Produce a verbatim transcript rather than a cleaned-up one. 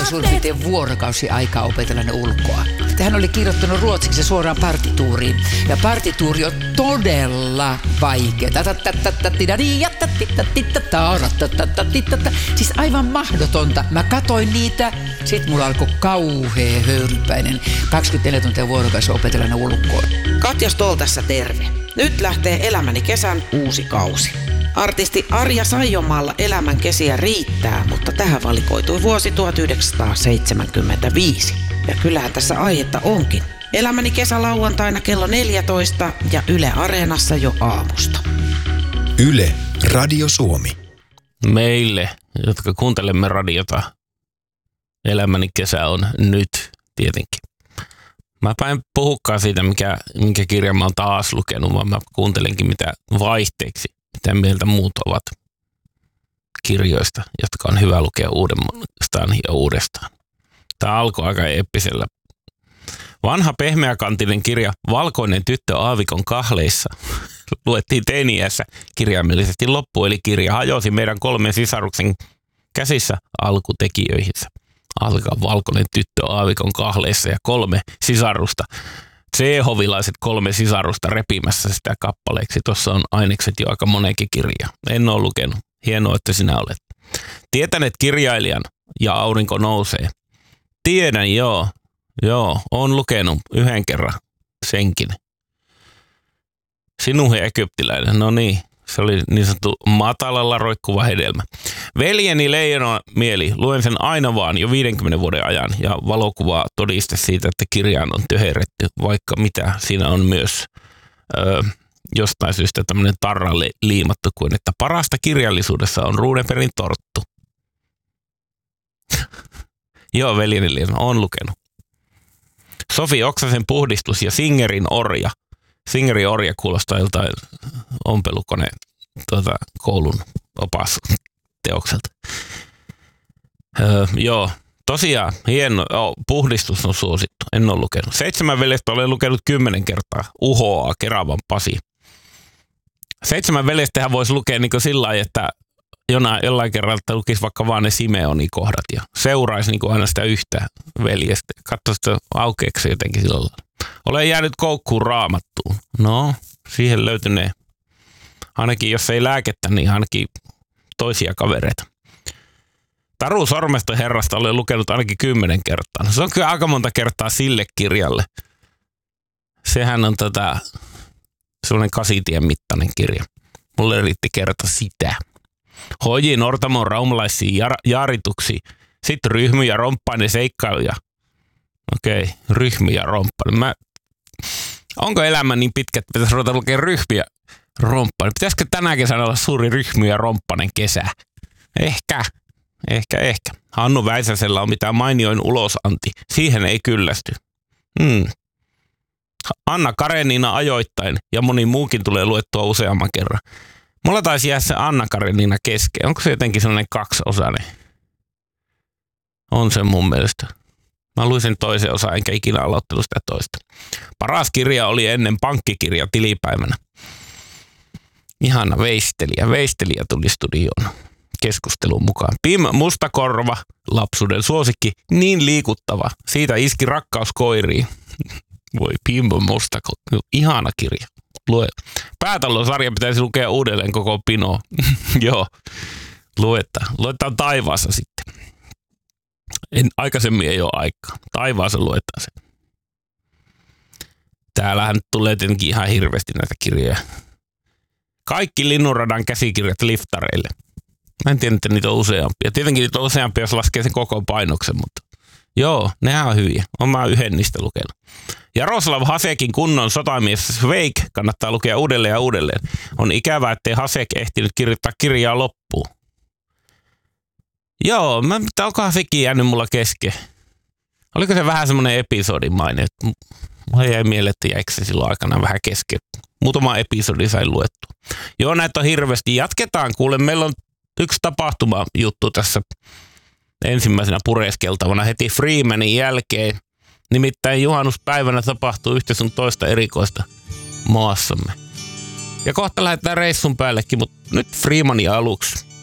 oli suurin piirtein vuorokausi aikaa opetella ne ulkoa. Hän oli kirjoittanut ruotsiksi suoraan partituuriin. Ja partituuri on todella vaikea. Siis aivan mahdotonta. Mä katoin niitä, sit mulla alkoi kauhea höyrypäinen. kaksikymmentäneljä tuntia vuorokausi opetella ne ulkoa. Katja Stoll tässä terve. Nyt lähtee Elämäni kesän uusi kausi. Artisti Arja Saijonmaalla elämän kesiä riittää, mutta tähän valikoitui vuosi tuhatyhdeksänsataaseitsemänkymmentäviisi. Ja kyllähän tässä aihetta onkin. Elämäni kesä lauantaina kello neljätoista ja Yle Areenassa jo aamusta. Yle, Radio Suomi. Meille, jotka kuuntelemme radiota, elämäni kesä on nyt tietenkin. Mä en puhukaan siitä, mikä, mikä kirja mä oon taas lukenut, vaan mä kuuntelenkin mitä vaihteeksi, mitä mieltä muut ovat kirjoista, jotka on hyvä lukea uudestaan ja uudestaan. Tämä alkoi aika eeppisellä. Vanha pehmeäkantinen kirja Valkoinen tyttö aavikon kahleissa luettiin teini-iässä kirjaimellisesti loppuun, eli kirja hajosi meidän kolmen sisaruksen käsissä alkutekijöihinsä. Alkaa Valkoinen tyttö aavikon kahleissa ja kolme sisarusta. Tsehovilaiset kolme sisarusta repimässä sitä kappaleeksi. Tuossa on ainekset jo aika monenkin kirja. En ole lukenut. Hienoa, että sinä olet. Tietänet kirjailijan ja aurinko nousee. Tiedän, joo. Joo, on lukenut yhden kerran senkin. Sinuhe egyptiläinen, no niin. Se oli niin sanottu matalalla roikkuva hedelmä. Veljeni Leijona mieli, luen sen aina vaan jo viidenkymmenen vuoden ajan ja valokuvaa todiste siitä, että kirjaan on töherretty, vaikka mitä siinä on myös ö, jostain syystä tämmöinen tarralle liimattu kuin, että parasta kirjallisuudessa on Runebergin torttu. Joo, veljeni Leijona, on lukenut. Sofi Oksasen puhdistus ja Singerin orja. Singerin orja kuulostaa joltain ompelukoneen tuota, koulun opasteokselta. Öö, joo, tosiaan hieno oh, puhdistus on suosittu. En ole lukenut. Seitsemän veljestä olen lukenut kymmenen kertaa. Uhoaa Keravan Pasi. Seitsemän veljestähän voisi lukea niin sillä lailla, että jonain, jollain kerralla että lukisi vaikka vaan ne Simeonin kohdat ja seuraisi niin aina sitä yhtä veljestä. Katsoisi, että aukeeko se jotenkin sillä lailla. Olen jäänyt koukkuun Raamattuun. No, siihen löytynee. Ainakin jos ei lääkettä, niin ainakin toisia kavereita. Taru Sormesta herrasta olen lukenut ainakin kymmenen kertaa. Se on kyllä aika monta kertaa sille kirjalle. Sehän on tätä semmoinen kasitien mittainen kirja. Mulle riitti kerta sitä. Hoji Nortamon raumalaisiin jar- jaarituksi. Sitten Ryhmy ja Romppainen seikkailuja. Okei, okay, Ryhmy ja Romppainen. Mä... Onko elämä niin pitkä, että pitäisi ruveta lukea Ryhmy ja Romppainen? Pitäisikö tänä kesänä olla suuri Ryhmy ja Romppainen kesä? Ehkä, ehkä, ehkä. Hannu Väisäsellä on mitään mainioin ulosanti. Siihen ei kyllästy. Hmm. Anna Karenina ajoittain ja moni muukin tulee luettua useamman kerran. Mulla taisi jää se Anna Karenina kesken. Onko se jotenkin sellainen kaksiosainen? On se mun mielestä. Mä luin sen toisen osan, enkä ikinä aloittanut sitä toista. Paras kirja oli ennen pankkikirja tilipäivänä. Ihana veistelijä. Veistelijä tuli studioon keskustelun mukaan. Pim Mustakorva, lapsuuden suosikki, niin liikuttava. Siitä iski rakkaus koiriin. Voi Pim Mustakorva. Ihana kirja. Lue. Päätallosarja pitäisi lukea uudelleen koko pino. Joo, luetaan. Luetaan Taivaassa sitten. En, aikaisemmin ei ole aikaa. Taivaassa luetaan se. Täällähän tulee tietenkin ihan hirveästi näitä kirjoja. Kaikki Linnunradan käsikirjat liftareille. Mä en tiedä, että niitä on useampia. Tietenkin niitä on useampia, jos laskee sen koko painoksen, mutta joo, nehän on hyviä. Olen mä yhden niistä lukenut. Jaroslav Hasekin kunnon sotamies Sveik kannattaa lukea uudelleen ja uudelleen. On ikävää, ettei Hasek ehtinyt kirjoittaa kirjaa loppuun. Joo, mä, onkohan sekin jäänyt mulla kesken? Oliko se vähän semmoinen episodimainen? Mulla jäi mieleen, että jäikö se silloin aikana vähän kesken. Muutama episodi sain luettu. Joo, näitä on hirveästi. Jatketaan. Kuule, meillä on yksi tapahtuma juttu tässä ensimmäisenä pureskeltavana heti Freemanin jälkeen. Nimittäin juhannuspäivänä tapahtuu yhtä sun toista erikoista maassamme. Ja kohta lähdetään reissun päällekin, mutta nyt Freemanin aluksi.